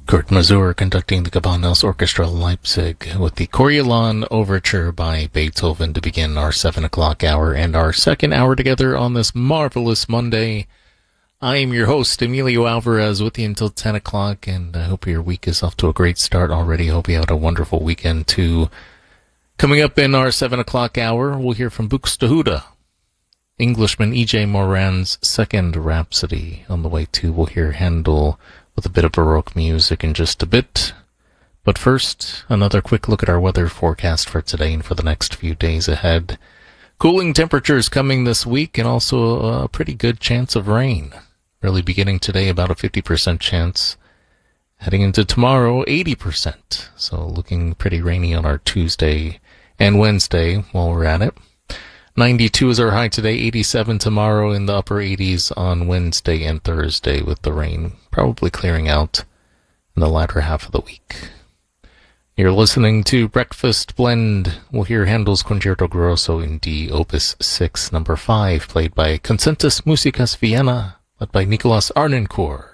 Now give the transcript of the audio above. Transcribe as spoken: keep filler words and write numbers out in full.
Kurt Masur conducting the Gewandhaus Orchestra Leipzig with the Coriolan Overture by Beethoven to begin our seven o'clock hour and our second hour together on this marvelous Monday. I am your host, Emilio Alvarez, with you until ten o'clock, and I hope your week is off to a great start already. Hope you had a wonderful weekend, too. Coming up in our seven o'clock hour, we'll hear from Buxtehude, Englishman E J Moran's Second Rhapsody. On the way, too, we'll hear Handel with a bit of Baroque music in just a bit. But first, another quick look at our weather forecast for today and for the next few days ahead. Cooling temperatures coming this week, and also a pretty good chance of rain. Really beginning today, about a fifty percent chance. Heading into tomorrow, eighty percent. So looking pretty rainy on our Tuesday and Wednesday while we're at it. ninety-two is our high today, eighty-seven tomorrow, in the upper eighties on Wednesday and Thursday, with the rain probably clearing out in the latter half of the week. You're listening to Breakfast Blend. We'll hear Handel's Concerto Grosso in D, Opus six, number five, played by Concertus Musicas Vienna, led by Nicolas Arnoncourt.